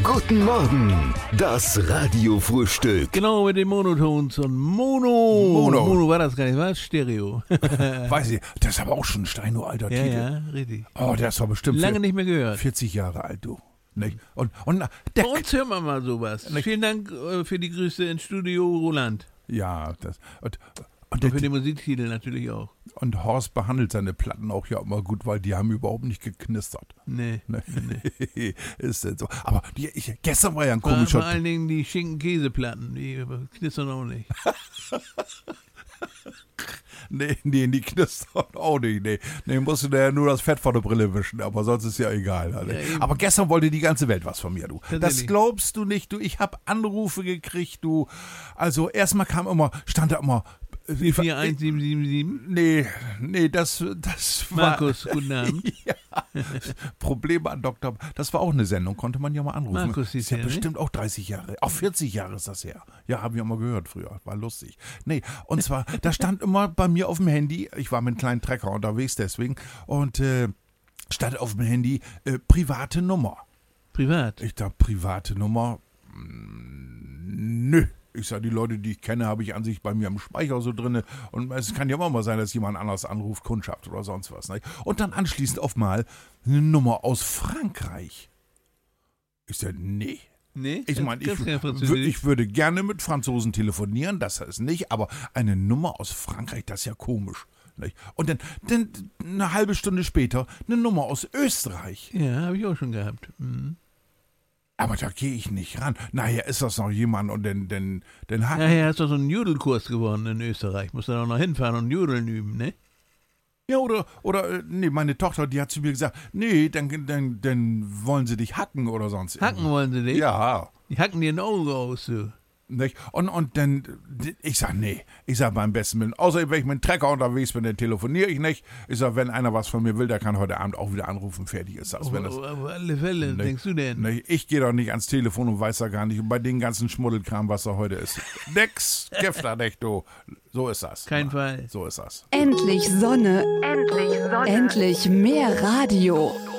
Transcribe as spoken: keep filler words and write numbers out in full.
Guten Morgen, das Radiofrühstück. Genau, mit den Monotons und Mono. Mono. Mono war das gar nicht, was? Stereo. Weiß ich, das ist aber auch schon ein steinualter Ja, Titel. ja, richtig. Oh, der ist doch bestimmt Lange vier- nicht mehr gehört. vierzig Jahre alt, du. Nicht? Und, und na, der, Bei uns hören wir mal sowas. Nicht. Vielen Dank äh, für die Grüße ins Studio Roland. ja, das, und, und, Und der, für den Musiktitel natürlich auch. und Horst behandelt seine Platten auch ja immer gut, weil die haben überhaupt nicht geknistert. Nee. Ne? Ist denn so. Aber die, ich, gestern war ja ein Vor, komischer... vor allen Dingen die Schinken-Käseplatten, die knistern auch nicht. Nee, nee, die knistern auch nicht. Nee, nee musst du da ja nur das Fett vor der Brille wischen, aber sonst ist ja egal. Also. Ja, eben. Aber gestern wollte die ganze Welt was von mir, du. Das Tatsächlich. glaubst du nicht, du. Ich habe Anrufe gekriegt, du. Also erstmal kam immer, stand da immer... vier eins sieben sieben sieben. Nee, nee, das, das war... Markus, guten Abend. Ja, Probleme an Doktor... Das war auch eine Sendung, konnte man ja mal anrufen. Markus hieß ist ja der, ne? bestimmt auch dreißig Jahre, auch vierzig Jahre ist das her. Ja, haben wir mal gehört früher, war lustig. Nee, und zwar, da stand immer bei mir auf dem Handy, ich war mit einem kleinen Trecker unterwegs deswegen, und äh, stand auf dem Handy äh, private Nummer. Privat. Ich dachte, private Nummer, mm, nö. Ich sage, die Leute, die ich kenne, habe ich an sich bei mir im Speicher so drin. Und es kann ja immer mal sein, dass jemand anders anruft, Kundschaft oder sonst was. Ne? Und dann anschließend auf mal eine Nummer aus Frankreich. Ich sage, nee. Nee? Ich meine, ich, Kannst kein wür- Französisch? ich würde gerne mit Franzosen telefonieren, das ist nicht, aber eine Nummer aus Frankreich, das ist ja komisch. Nicht? Und dann, dann eine halbe Stunde später eine Nummer aus Österreich. Ja, habe ich auch schon gehabt. Mhm. Aber da gehe ich nicht ran. Nachher ist das noch jemand und dann, dann, dann hat Nachher hast du so einen Judelkurs gewonnen in Österreich. Musst du dann auch noch hinfahren und Judeln üben, ne? Ja, oder, oder, äh, nee, meine Tochter, die hat zu mir gesagt, nee, dann, dann, dann wollen sie dich hacken oder sonst Hacken wollen sie dich? Ja, Die hacken dir ein Auge aus, du. nicht? Und, und dann, ich sag, nee, ich sag beim besten Willen, außer wenn ich mit dem Trecker unterwegs bin, dann telefoniere ich nicht. Ich sag, wenn einer was von mir will, der kann heute Abend auch wieder anrufen, fertig ist das. Auf, Wenn das auf alle Fälle, Nee. denkst du denn? nicht? Ich gehe doch nicht ans Telefon und weiß da gar nicht, und bei den ganzen Schmuddelkram, was da heute ist. Nix, Gifter nicht, du. So ist das. Kein Fall. So ist das. Endlich Sonne. Endlich Sonne. Endlich mehr Radio.